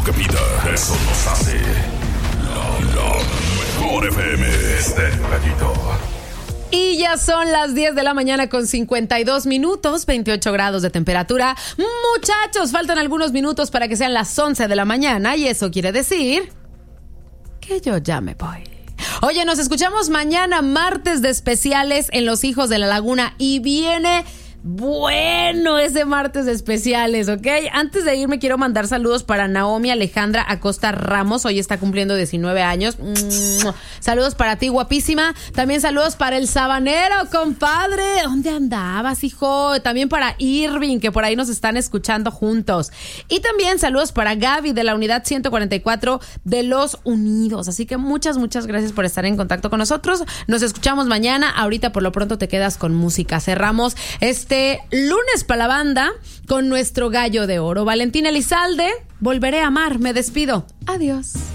que pida. Eso nos hace la mejor FM. Estéreo Gallito. Y ya son las 10 de la mañana con 52 minutos, 28 grados de temperatura. Muchachos, faltan algunos minutos para que sean las 11 de la mañana y eso quiere decir que yo ya me voy. Oye, nos escuchamos mañana, martes de especiales en Los Hijos de la Laguna y viene... bueno, ese martes de especiales, ¿ok? Antes de irme quiero mandar saludos para Naomi Alejandra Acosta Ramos. Hoy está cumpliendo 19 años. Saludos para ti, guapísima. También saludos para el Sabanero, compadre. ¿Dónde andabas, hijo? También para Irving, que por ahí nos están escuchando juntos. Y también saludos para Gaby de la unidad 144 de Los Unidos. Así que muchas gracias por estar en contacto con nosotros. Nos escuchamos mañana. Ahorita por lo pronto te quedas con música. Cerramos lunes para la banda con nuestro gallo de oro, Valentín Elizalde. Volveré a amar. Me despido. Adiós.